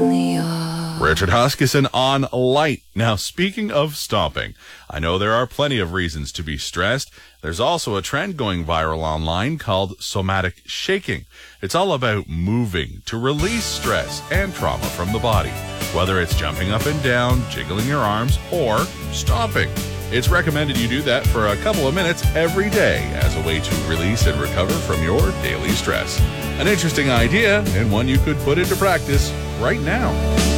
Richard Huskisson on Light. Now, speaking of stomping, I know there are plenty of reasons to be stressed. There's also a trend going viral online called somatic shaking. It's all about moving to release stress and trauma from the body, whether it's jumping up and down, jiggling your arms, or stomping. It's recommended you do that for a couple of minutes every day as a way to release and recover from your daily stress. An interesting idea and one you could put into practice right now.